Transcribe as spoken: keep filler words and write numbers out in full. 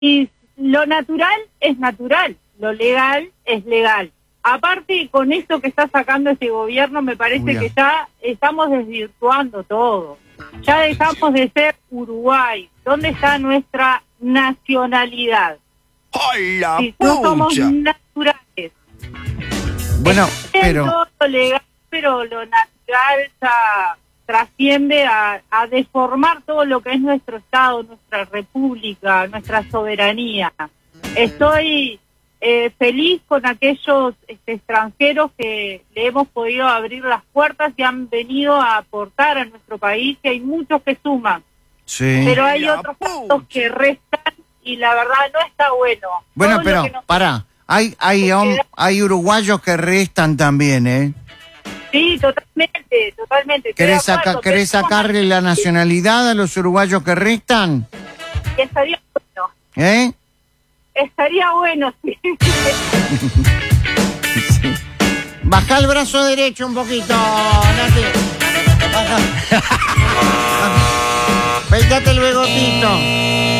Y lo natural es natural, lo legal es legal. Aparte, con esto que está sacando este gobierno, me parece Uy, que ya estamos desvirtuando todo. Ya dejamos de ser Uruguay. ¿Dónde está nuestra nacionalidad? ¡Ay, la Si no somos pucha! naturales. Bueno, Es pero... todo lo legal, pero lo natural ya trasciende a, a deformar todo lo que es nuestro Estado, nuestra república, nuestra soberanía. Estoy eh, feliz con aquellos este, extranjeros que le hemos podido abrir las puertas y han venido a aportar a nuestro país, que hay muchos que suman, Sí. pero hay La otros pucha. tantos que restan y la verdad no está bueno. Bueno, Todo lo pero, que nos- pará, hay, hay, hom- hay uruguayos que restan también, ¿eh? Sí, totalmente, totalmente. estoy ¿Querés, de acuerdo, saca- querés pero sacarle la nacionalidad a los uruguayos que restan? estaría bueno, ¿Eh? estaría bueno, sí. Baja el brazo derecho un poquito, Nati. Baja. Peínate el bigotito.